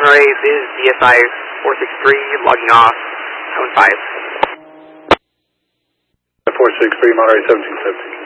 Monterey, this is DSI 463, logging off, zone 5. 463, Monterey 1750.